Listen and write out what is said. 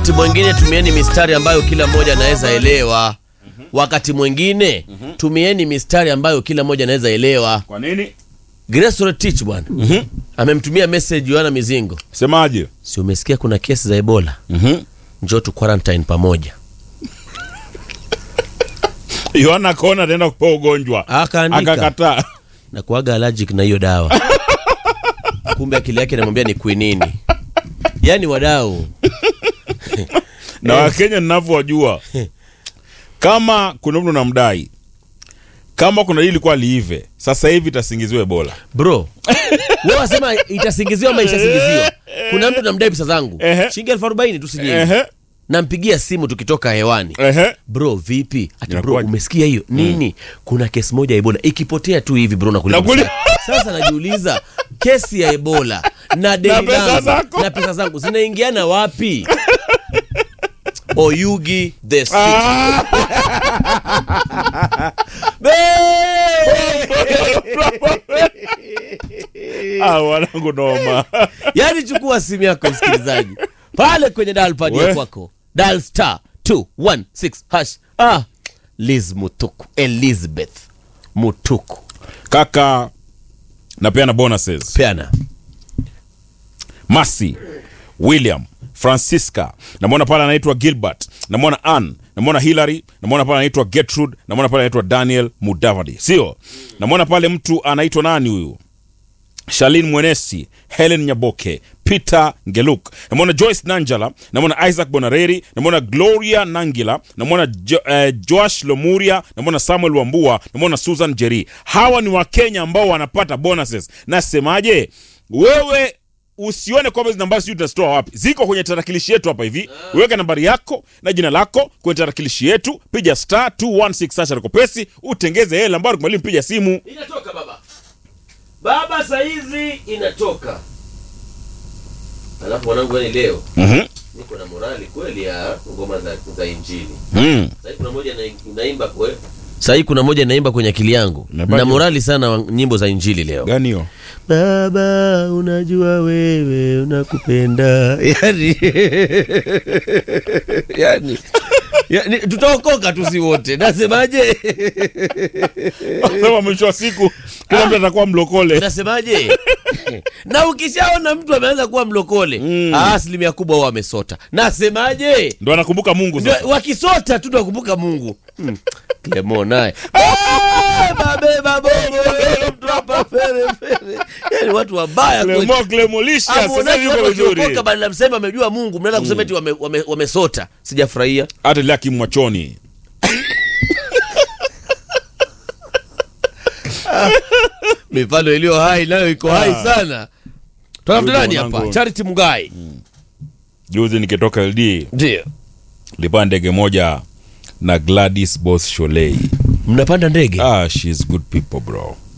Wakati mwingine tumieni mistari ambayo kila mmoja anaweza elewa. Wakati mwingine tumieni mistari ambayo kila mmoja anaweza elewa. Kwa nini? Grace Retich bwana. Amemtumia message Yohana Mizingo. Semaje? Si umesikia kuna kesi za Ebola? Njoo tu quarantine pamoja. Yohana kona tena kupewa ugonjwa. Akakataa. Na kuaga allergic na hiyo dawa. Kumbe akili yake inamwambia ni quinini. Yaani wadau. Na Wakenya ninavyojua. Kama kuna mtu namdai, kama kuna hili kwa liive, sasa hivi itasingiziwa Ebola. Bro, wewe wasema itasingiziwa ama ishasingiziwa? Kuna mtu namdai pesa zangu. Shilingi 40,000 tu sijui. Nampigia simu tukitoka hewani. Bro, vipi? Ati bro, umesikia hiyo? Nini? Kuna kesi moja ya Ebola. Ikipotea tu hivi bro nakulipa. Sasa najiuliza, kesi ya Ebola na deni langu na pesa zangu zinaingiana wapi? Oyugi the sick. Wanangu noma. Yaani chukua simu yako msikilizaji. Pale kwenye dial pad yako. Dial *216#. Liz Mutuku, Elizabeth Mutuku. Kaka, napeana bonuses. Peana. Mercy, William, Francisca, namwona pale anaitwa Gilbert, namwona Ann, namwona Hillary, namwona pale anaitwa Gertrude, namwona pale anaitwa Daniel Mudavadi. Sio? Namwona pale mtu anaitwa nani huyu? Shalin Mwenesi, Helen Nyaboke, Peter Ngeluk, namwona Joyce Nanjala, namwona Isaac Bonareri, namwona Gloria Nangila, namwona Joash Lomuria, namwona Samuel Wambua, namwona Susan Jerry. Hawa ni Wakenya ambao wanapata bonuses. Nasemaje? Wewe usione kwamba hizo nambari sio tutazitoa wapi. Ziko kwenye tarakilishi yetu hapa hivi. Weka nambari yako na jina lako kwenye tarakilishi yetu, piga *216# kwa pesi, utengeze hela nambari kumaliza mpiga simu. Inatoka baba. Baba saizi inatoka. Alafu wanangu yani leo. Niko na morali kweli ya ngoma za injili. Sasa kuna moja naimba kweli. Sasa kuna moja naimba kwenye akili yangu. Na morali sana nyimbo za injili leo. Gani hiyo? Baba unajua wewe unakupenda. Yani tutaokoka tu si wote. Nasemaje? Sema mwisho wa siku kila mtu atakuwa mlokole. Nasemaje? Na ukishaona mtu ameanza kuwa mlokole, asilimia kubwa wao wamesota. Nasemaje? Ndio anakumbuka Mungu sasa. Wakisota tu ndio wakumbuka Mungu. Clemo naye. Baba mtu hapa fere. Yaani watu wabaya kweli. Clemo lisha sasa yuko vizuri. Kwa badala msema amejua Mungu, mnaanza kusema eti wamesota. Sijafurahia. Hata laki mwachoni. Mifano iliyo hai nayo iko hai sana. Tunafuta nani hapa? Charity Mugai. Juzi nikitoka LD. Ndio. Nilipanda ndege moja na Gladys Boss Sholei. Mnapanda ndege? She's good people bro.